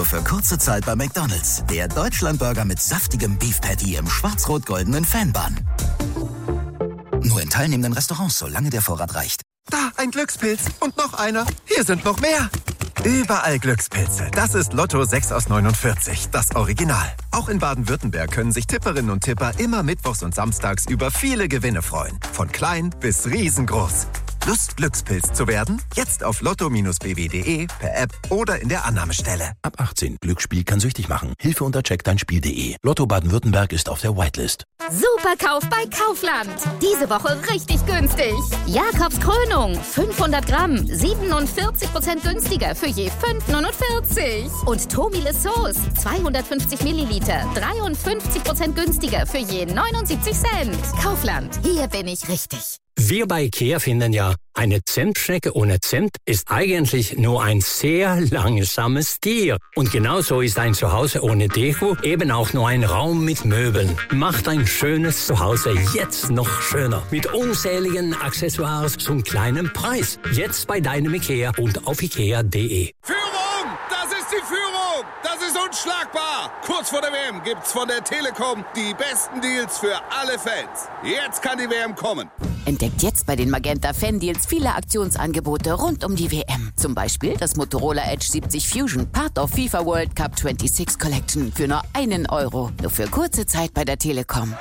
Für kurze Zeit bei McDonald's. Der Deutschlandburger mit saftigem Beef Patty im schwarz-rot-goldenen Fanbun. Nur in teilnehmenden Restaurants, solange der Vorrat reicht. Da, ein Glückspilz. Und noch einer. Hier sind noch mehr. Überall Glückspilze. Das ist Lotto 6 aus 49, das Original. Auch in Baden-Württemberg können sich Tipperinnen und Tipper immer mittwochs und samstags über viele Gewinne freuen. Von klein bis riesengroß. Lust, Glückspilz zu werden? Jetzt auf lotto-bw.de, per App oder in der Annahmestelle. Ab 18. Glücksspiel kann süchtig machen. Hilfe unter checkdeinspiel.de. Lotto Baden-Württemberg ist auf der Whitelist. Superkauf bei Kaufland. Diese Woche richtig günstig. Jakobs Krönung, 500 Gramm, 47% günstiger für je 5,49. Und Tomile Sauce, 250 Milliliter, 53% günstiger für je 79 Cent. Kaufland, hier bin ich richtig. Wir bei IKEA finden ja, eine Zentschnecke ohne Zent ist eigentlich nur ein sehr langsames Tier. Und genauso ist ein Zuhause ohne Deko eben auch nur ein Raum mit Möbeln. Macht ein schönes Zuhause jetzt noch schöner. Mit unzähligen Accessoires zum kleinen Preis. Jetzt bei deinem IKEA und auf ikea.de. Führung! Das ist die Führung! Das ist unschlagbar! Kurz vor der WM gibt's von der Telekom die besten Deals für alle Fans. Jetzt kann die WM kommen. Entdeckt jetzt bei den Magenta Fan-Deals viele Aktionsangebote rund um die WM. Zum Beispiel das Motorola Edge 70 Fusion, Part of FIFA World Cup 26 Collection für nur €1. Nur für kurze Zeit bei der Telekom.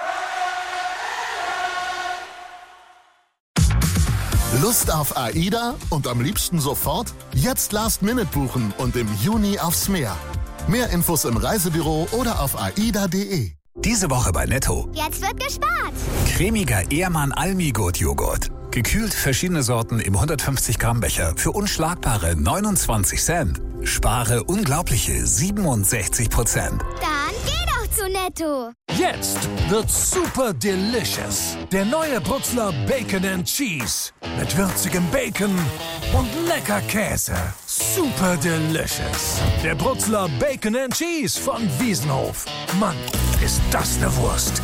Lust auf AIDA und am liebsten sofort? Jetzt Last-Minute buchen und im Juni aufs Meer. Mehr Infos im Reisebüro oder auf aida.de. Diese Woche bei Netto. Jetzt wird gespart. Cremiger Ehrmann Almi-Gut-Joghurt. Gekühlt verschiedene Sorten im 150 Gramm Becher für unschlagbare 29 Cent. Spare unglaubliche 67%. Dann geh doch zu Netto. Jetzt wird's super delicious. Der neue Brutzler Bacon and Cheese. Mit würzigem Bacon und lecker Käse. Super delicious. Der Brutzler Bacon and Cheese von Wiesenhof. Mann, ist das eine Wurst.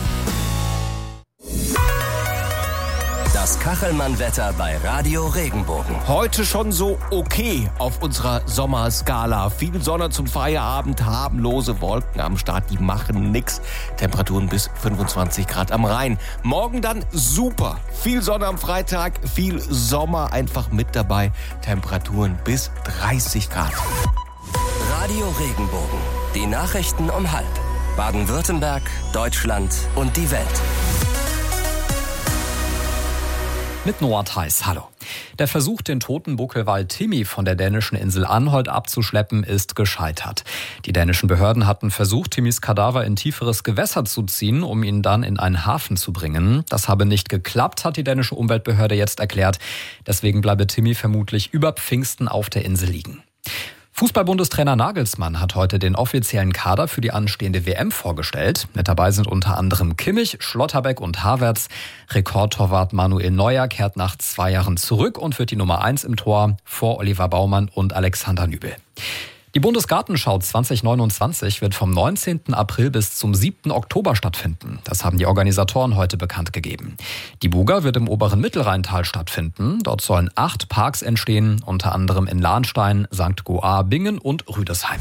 Das Kachelmann-Wetter bei Radio Regenbogen. Heute schon so okay auf unserer Sommerskala. Viel Sonne zum Feierabend, harmlose Wolken am Start, die machen nix. Temperaturen bis 25 Grad am Rhein. Morgen dann super. Viel Sonne am Freitag, viel Sommer einfach mit dabei. Temperaturen bis 30 Grad. Radio Regenbogen. Die Nachrichten um 12:30. Baden-Württemberg, Deutschland und die Welt. Mit Noah Theis, hallo. Der Versuch, den toten Buckelwal Timmy von der dänischen Insel Anholt abzuschleppen, ist gescheitert. Die dänischen Behörden hatten versucht, Timmys Kadaver in tieferes Gewässer zu ziehen, um ihn dann in einen Hafen zu bringen. Das habe nicht geklappt, hat die dänische Umweltbehörde jetzt erklärt. Deswegen bleibe Timmy vermutlich über Pfingsten auf der Insel liegen. Fußball-Bundestrainer Nagelsmann hat heute den offiziellen Kader für die anstehende WM vorgestellt. Mit dabei sind unter anderem Kimmich, Schlotterbeck und Havertz. Rekordtorwart Manuel Neuer kehrt nach 2 Jahren zurück und wird die Nummer 1 im Tor vor Oliver Baumann und Alexander Nübel. Die Bundesgartenschau 2029 wird vom 19. April bis zum 7. Oktober stattfinden. Das haben die Organisatoren heute bekannt gegeben. Die Buga wird im oberen Mittelrheintal stattfinden. Dort sollen 8 Parks entstehen, unter anderem in Lahnstein, St. Goar, Bingen und Rüdesheim.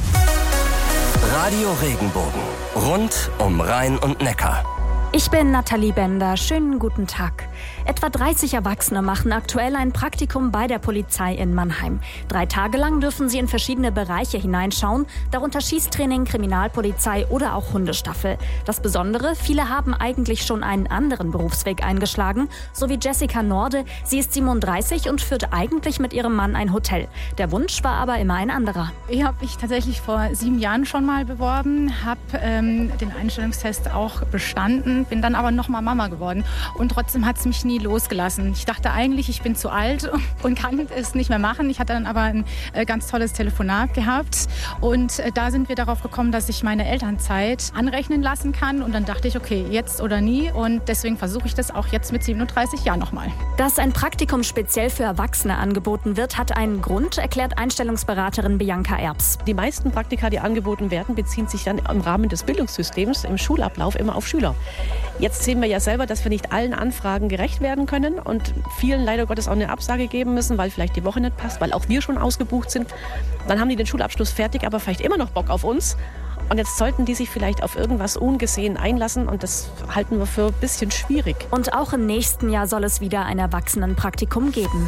Radio Regenbogen. Rund um Rhein und Neckar. Ich bin Nathalie Bender. Schönen guten Tag. Etwa 30 Erwachsene machen aktuell ein Praktikum bei der Polizei in Mannheim. 3 Tage lang dürfen sie in verschiedene Bereiche hineinschauen, darunter Schießtraining, Kriminalpolizei oder auch Hundestaffel. Das Besondere, viele haben eigentlich schon einen anderen Berufsweg eingeschlagen, so wie Jessica Norde. Sie ist 37 und führt eigentlich mit ihrem Mann ein Hotel. Der Wunsch war aber immer ein anderer. Ich habe mich tatsächlich vor 7 Jahren schon mal beworben, habe den Einstellungstest auch bestanden, bin dann aber nochmal Mama geworden und trotzdem hat es mich nie losgelassen. Ich dachte eigentlich, ich bin zu alt und kann es nicht mehr machen. Ich hatte dann aber ein ganz tolles Telefonat gehabt und da sind wir darauf gekommen, dass ich meine Elternzeit anrechnen lassen kann und dann dachte ich, okay, jetzt oder nie und deswegen versuche ich das auch jetzt mit 37 Jahren nochmal. Dass ein Praktikum speziell für Erwachsene angeboten wird, hat einen Grund, erklärt Einstellungsberaterin Bianca Erbs. Die meisten Praktika, die angeboten werden, beziehen sich dann im Rahmen des Bildungssystems, im Schulablauf immer auf Schüler. Jetzt sehen wir ja selber, dass wir nicht allen Anfragen gerecht werden können und vielen leider Gottes auch eine Absage geben müssen, weil vielleicht die Woche nicht passt, weil auch wir schon ausgebucht sind. Dann haben die den Schulabschluss fertig, aber vielleicht immer noch Bock auf uns. Und jetzt sollten die sich vielleicht auf irgendwas ungesehen einlassen und das halten wir für ein bisschen schwierig. Und auch im nächsten Jahr soll es wieder ein Erwachsenenpraktikum geben.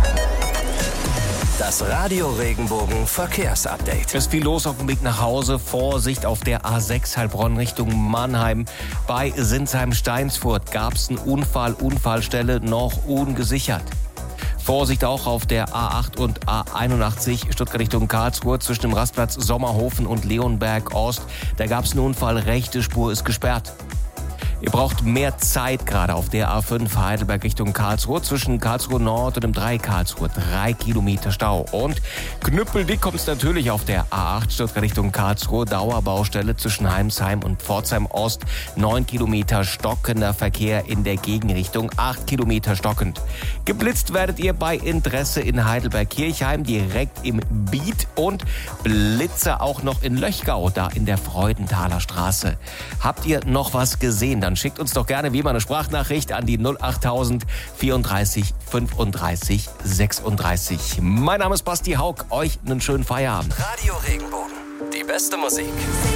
Das Radio Regenbogen Verkehrsupdate. Es ist viel los auf dem Weg nach Hause. Vorsicht auf der A6 Heilbronn Richtung Mannheim. Bei Sinsheim-Steinsfurt gab es einen Unfall. Unfallstelle noch ungesichert. Vorsicht auch auf der A8 und A81 Stuttgart Richtung Karlsruhe zwischen dem Rastplatz Sommerhofen und Leonberg Ost. Da gab es einen Unfall. Rechte Spur ist gesperrt. Ihr braucht mehr Zeit gerade auf der A5 Heidelberg Richtung Karlsruhe zwischen Karlsruhe Nord und dem 3 Karlsruhe. 3 Kilometer Stau. Und knüppeldick kommt es natürlich auf der A8 Stuttgart Richtung Karlsruhe. Dauerbaustelle zwischen Heimsheim und Pforzheim Ost. 9 Kilometer stockender Verkehr in der Gegenrichtung. 8 Kilometer stockend. Geblitzt werdet ihr bei Interesse in Heidelberg-Kirchheim direkt im Beat und Blitzer auch noch in Löchgau, da in der Freudenthaler Straße. Habt ihr noch was gesehen? Dann schickt uns doch gerne wie immer eine Sprachnachricht an die 08000 34 35 36. Mein Name ist Basti Haug. Euch einen schönen Feierabend. Radio Regenbogen. Die beste Musik.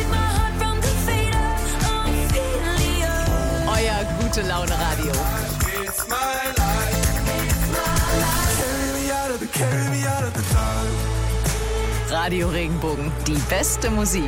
Euer gute Laune Radio. Radio Regenbogen. Die beste Musik.